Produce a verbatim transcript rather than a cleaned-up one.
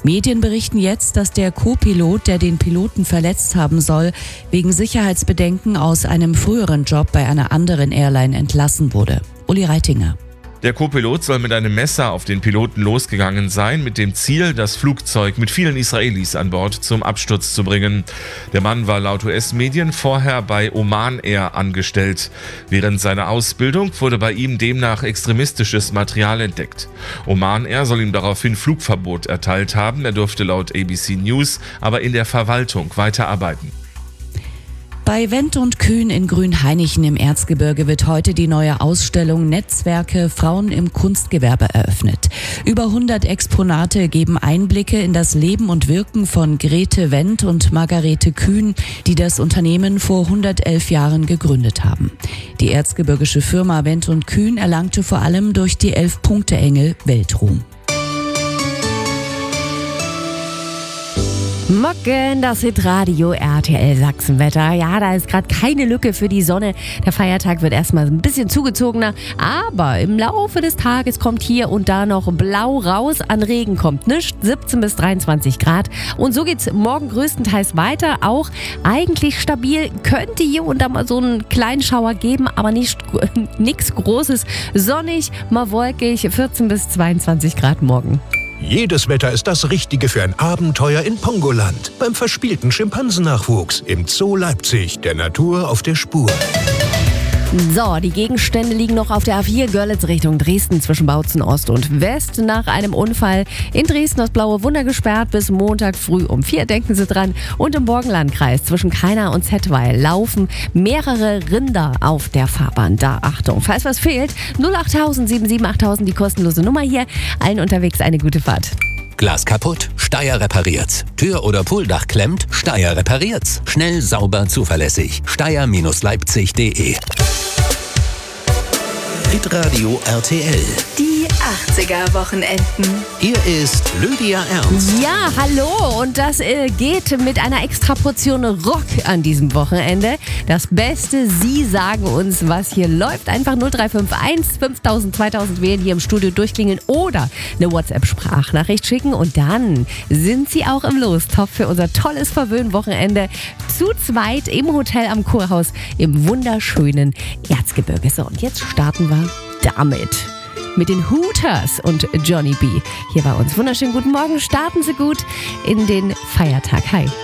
Medien berichten jetzt, dass der Co-Pilot, der den Piloten verletzt haben soll, wegen Sicherheitsbedenken aus einem früheren Job bei einer anderen Airline entlassen wurde. Uli Reitinger. Der Co-Pilot soll mit einem Messer auf den Piloten losgegangen sein, mit dem Ziel, das Flugzeug mit vielen Israelis an Bord zum Absturz zu bringen. Der Mann war laut U S-Medien vorher bei Oman Air angestellt. Während seiner Ausbildung wurde bei ihm demnach extremistisches Material entdeckt. Oman Air soll ihm daraufhin Flugverbot erteilt haben. Er durfte laut A B C News aber in der Verwaltung weiterarbeiten. Bei Wendt und Kühn in Grünhainichen im Erzgebirge wird heute die neue Ausstellung Netzwerke Frauen im Kunstgewerbe eröffnet. Über hundert Exponate geben Einblicke in das Leben und Wirken von Grete Wendt und Margarete Kühn, die das Unternehmen vor hundertelf Jahren gegründet haben. Die erzgebirgische Firma Wendt und Kühn erlangte vor allem durch die Elf-Punkte-Engel Weltruhm. Morgen, das Hitradio R T L Sachsenwetter. Ja, da ist gerade keine Lücke für die Sonne. Der Feiertag wird erstmal ein bisschen zugezogener, aber im Laufe des Tages kommt hier und da noch blau raus. An Regen kommt nichts, siebzehn bis dreiundzwanzig Grad. Und so geht's morgen größtenteils weiter. Auch eigentlich stabil, könnte hier und da mal so einen kleinen Schauer geben, aber nicht nichts Großes. Sonnig, mal wolkig, vierzehn bis zweiundzwanzig Grad morgen. Jedes Wetter ist das Richtige für ein Abenteuer in Pongoland. Beim verspielten Schimpansennachwuchs im Zoo Leipzig, der Natur auf der Spur. So, die Gegenstände liegen noch auf der A vier Görlitz Richtung Dresden zwischen Bautzen Ost und West. Nach einem Unfall in Dresden das Blaue Wunder gesperrt bis Montag früh um vier, denken Sie dran. Und im Borkenlandkreis zwischen Kaina und Zettweil laufen mehrere Rinder auf der Fahrbahn. Da Achtung, falls was fehlt, null acht tausend sieben sieben achttausend, die kostenlose Nummer hier. Allen unterwegs eine gute Fahrt. Glas kaputt? Steyr repariert's. Tür- oder Pooldach klemmt? Steyr repariert's. Schnell, sauber, zuverlässig. Steyr Leipzig punkt de. Hitradio R T L. Die achtziger-Wochenenden. Hier ist Lydia Ernst. Ja, hallo. Und das äh, geht mit einer extra Portion Rock an diesem Wochenende. Das Beste, Sie sagen uns, was hier läuft. Einfach null drei fünf eins fünftausend zweitausend wählen, hier im Studio durchklingeln oder eine WhatsApp-Sprachnachricht schicken. Und dann sind Sie auch im Lostopf für unser tolles Verwöhn-Wochenende zu zweit im Hotel am Kurhaus im wunderschönen Erzgebirge. So, und jetzt starten wir damit. Mit den Hooters und Johnny B. Hier bei uns. Wunderschönen guten Morgen. Starten Sie gut in den Feiertag. Hi.